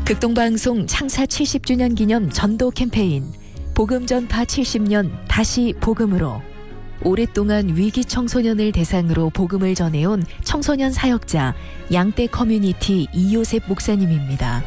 극동방송 창사 70주년 기념 전도 캠페인 복음 전파 70년 다시 복음으로 오랫동안 위기 청소년을 대상으로 복음을 전해온 청소년 사역자 양떼 커뮤니티 이요셉 목사님입니다.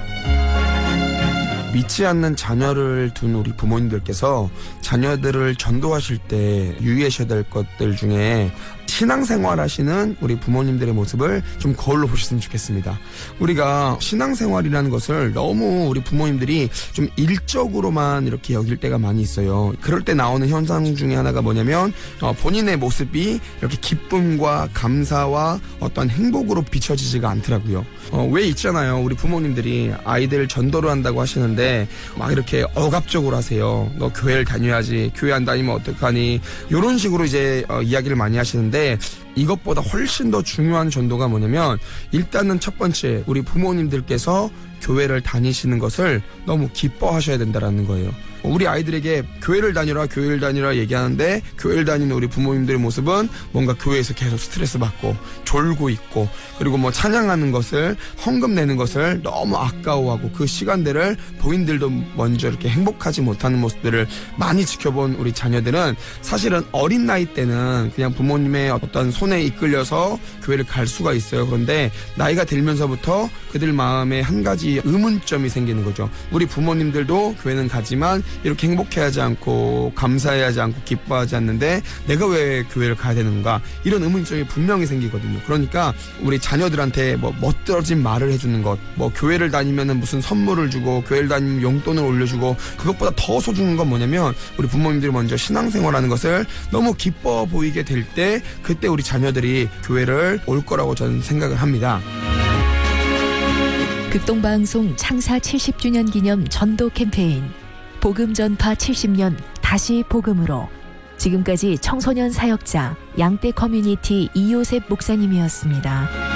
믿지 않는 자녀를 둔 우리 부모님들께서 자녀들을 전도하실 때 유의하셔야 될 것들 중에 신앙생활 하시는 우리 부모님들의 모습을 좀 거울로 보셨으면 좋겠습니다. 우리가 신앙생활이라는 것을 너무 우리 부모님들이 좀 일적으로만 이렇게 여길 때가 많이 있어요. 그럴 때 나오는 현상 중에 하나가 뭐냐면 본인의 모습이 이렇게 기쁨과 감사와 어떤 행복으로 비춰지지가 않더라고요. 왜 있잖아요. 우리 부모님들이 아이들 전도를 한다고 하시는데 막 이렇게 억압적으로 하세요. 너 교회를 다녀야지. 교회 안 다니면 어떡하니. 이런 식으로 이제 이야기를 많이 하시는데 이것보다 훨씬 더 중요한 전도가 뭐냐면 일단은 첫 번째 우리 부모님들께서 교회를 다니시는 것을 너무 기뻐하셔야 된다는 거예요. 우리 아이들에게 교회를 다니라 얘기하는데 교회를 다니는 우리 부모님들의 모습은 뭔가 교회에서 계속 스트레스 받고 졸고 있고 그리고 뭐 찬양하는 것을 헌금 내는 것을 너무 아까워하고 그 시간들을 본인들도 먼저 이렇게 행복하지 못하는 모습들을 많이 지켜본 우리 자녀들은 사실은 어린 나이 때는 그냥 부모님의 어떤 손에 이끌려서 교회를 갈 수가 있어요. 그런데 나이가 들면서부터 그들 마음에 한 가지 의문점이 생기는 거죠. 우리 부모님들도 교회는 가지만 이렇게 행복해하지 않고 감사해하지 않고 기뻐하지 않는데 내가 왜 교회를 가야 되는가 이런 의문점이 분명히 생기거든요. 그러니까 우리 자녀들한테 뭐 멋들어진 말을 해주는 것, 뭐 교회를 다니면은 무슨 선물을 주고 교회를 다니면 용돈을 올려주고 그것보다 더 소중한 건 뭐냐면 우리 부모님들이 먼저 신앙생활하는 것을 너무 기뻐 보이게 될 때 그때 우리 자녀들이 교회를 올 거라고 저는 생각을 합니다. 극동방송 창사 70주년 기념 전도 캠페인 복음 전파 70년 다시 복음으로 지금까지 청소년 사역자 양떼 커뮤니티 이요셉 목사님이었습니다.